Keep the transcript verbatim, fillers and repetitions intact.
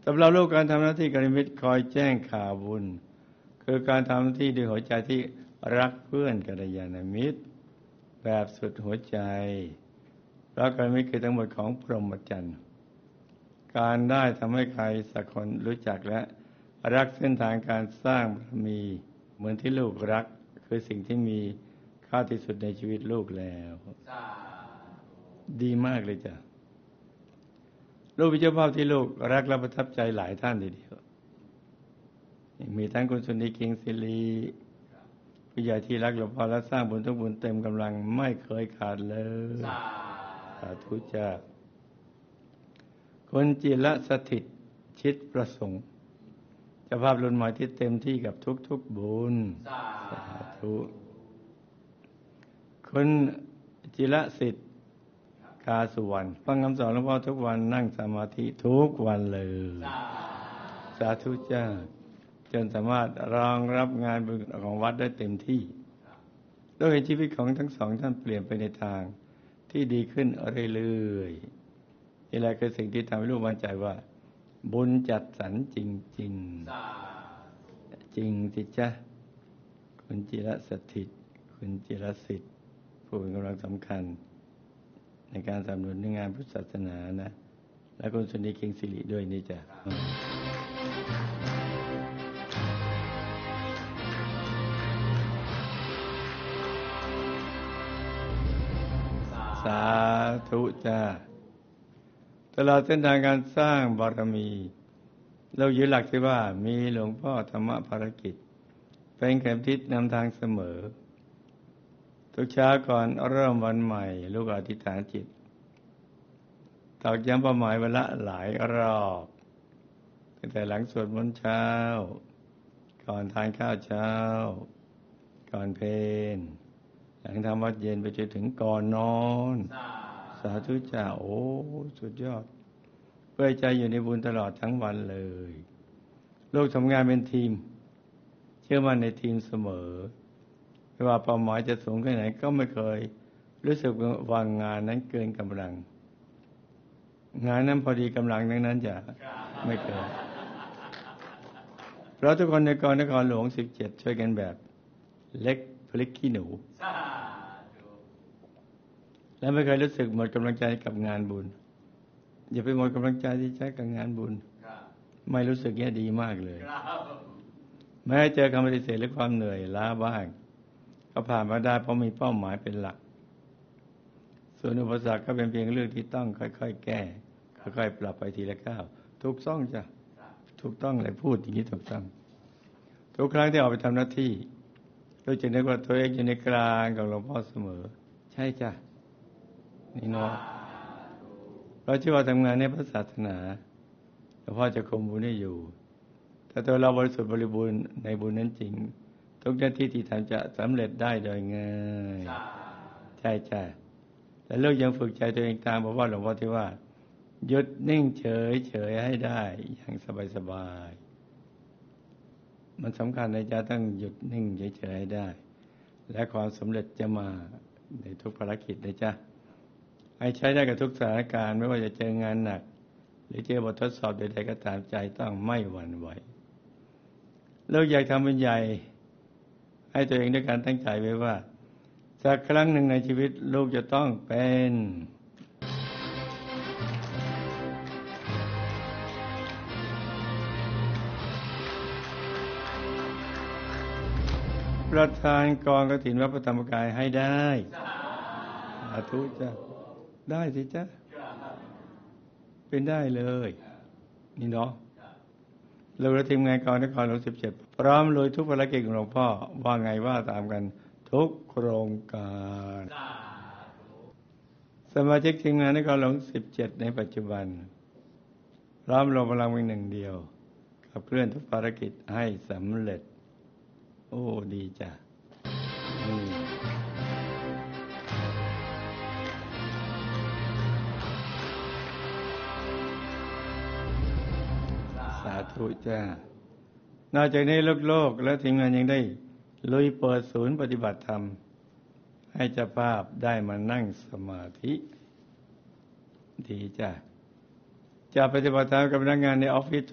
สำหรับลูกการทำหน้าที่กัลยาณมิตรคอยแจ้งข่าวบุญคือการทำหน้าที่ด้วยหัวใจที่รักเพื่อนกัลยาณมิตรแบบสุดหัวใจรักกัลยาณมิตรคือทั้งหมดของพรหมจรรย์การได้ทำให้ใครสักคนรู้จักและรักเส้นทางการสร้างบารมีเหมือนที่ลูกรักคือสิ่งที่มีค่าที่สุดในชีวิตลูกแล้วดีมากเลยจ้ะลูกเป็นเจ้าภาพที่ลูกรักและประทับใจหลายท่านทีเดียวมีทั้งคุณสุนีคิงศิริผู้ใหญ่ที่รักหลวงพ่อและสร้างบุญทุกบุญเต็มกำลังไม่เคยขาดเลยสาธุจ้าคุณจิรสถิตชิดประสงค์เจ้าภาพรุ่นใหม่ที่เต็มที่กับทุกๆบุญสาธุคุณจิรสิทธิ์กาสุวรรณฟังคำสอนหลวงพ่อทุกวันนั่งสมาธิทุกวันเลยสาธุจ้าจนสามารถรองรับงานบุญของวัดได้เต็มที่โดยชีวิตของทั้งสองท่านเปลี่ยนไปในทางที่ดีขึ้นเรื่อยๆนี่แหละคือสิ่งที่ทำให้ลูกมั่นใจว่าบุญจัดสรรจริงๆจริงสิจ๊ะคุณจิรสถิตคุณจิรสิทธิ์ผู้เป็นกำลังสำคัญในการสนับสนุนในงานพุทธศาสนานะและคุณสุนีคิงศิริด้วยนี่จ้ะสาธุจ้าตลอดเส้นทางการสร้างบารมีเรายึดหลักที่ว่ามีหลวงพ่อธรรมภารกิจเป็นเข็มทิศนำทางเสมอทุกเช้าก่อนเริ่มวันใหม่ลูกอธิษฐานจิตตอกย้ำเป้าหมายวันละหลายรอบตั้งแต่หลังสวดมนต์เช้าก่อนทานข้าวเช้าก่อนเพลหลังทำวัดเย็นไปจนถึงก่อนนอนสาธุจ้าโอ้สุดยอดเพื่อใจอยู่ในบุญตลอดทั้งวันเลยลูกทำงานเป็นทีมเชื่อมั่นในทีมเสมอไม่ว่าเป้าหมายจะสูงแค่ไหนก็ไม่เคยรู้สึกวางงานนั้นเกินกำลังงานนั้นพอดีกำลังนั้นนั้นจะไม่เกินเพราะทุกคนในกองนครหลวงสิบเจ็ดช่วยกันแบบเล็กพลิกขี้หนูและไม่เคยรู้สึกหมดกำลังใจกับงานบุญอย่าไปหมดกำลังใจที่ใช้กับงานบุญไม่รู้สึกแย่ดีมากเลยแม้เจอคำปฏิเสธหรือความเหนื่อยล้าบ้างก็ผ่านมาได้เพราะมีเป้าหมายเป็นหลักส่วนอุปสรรคก็เป็นเพียงเรื่องที่ต้องค่อยๆแก้ค่อยๆปรับไปทีละก้าวถูกต้องจ้ะถูกต้องเลยพูดอย่างนี้ถูกต้องทุกครั้งที่ออกไปทำหน้าที่เราจะนึกว่าตัวเองอยู่ในกลางกับหลวงพ่อเสมอใช่จ้ะนี่เนาะเราเชื่อว่าทำงานในพระศาสนาหลวงพ่อจะคุมบุญให้อยู่ถ้าตัวเราบริสุทธิ์บริบูรณ์ในบุญนั้นจริงทุกหน้าที่ที่ทำจะสำเร็จได้โดยง่ายใช่ใช่แต่ลูกยังฝึกใจตัวเองตามบอกว่าหลวงพ่อที่ว่าหยุดนิ่งเฉยเฉยให้ได้อย่างสบายสบายมันสำคัญในจะต้องหยุดนิ่งเฉยเฉยให้ได้และความสำเร็จจะมาในทุกภารกิจนะจ๊ะให้ใช้ได้กับทุกสถานการณ์ไม่ว่าจะเจองานหนักหรือเจอบททดสอบใดๆก็ตามใจต้องไม่หวั่นไหวลูกอยากทำเป็นใหญ่ให้ตัวเองด้วยการตั้งใจไว้ว่าสักครั้งหนึ่งในชีวิตลูกจะต้องเป็นประธานกองกฐินวัดพระธรรมกายให้ได้สาธุจ้ะได้สิจ้ะเป็นได้เลยนี่เนาะเราและทีมงานกองนครหลวงสิบเจ็ดพร้อมลุยทุกภารกิจของหลวงพ่อว่าไงว่าตามกันทุกโครงการสมาชิกทีมงานนครหลวงสิบเจ็ดในปัจจุบันพร้อมรวมพลังเป็นหนึ่งเดียวขับเคลื่อนทุกภารกิจให้สำเร็จโอ้ดีจ้ะสาธุจ้านอกจากนี้โลกโลกและทีมงานยังได้ลุยเปิดศูนย์ปฏิบัติธรรมให้เจ้าภาพได้มานั่งสมาธิดีจ้ะจะปฏิบัติธรรมกับพนักงานในออฟฟิศ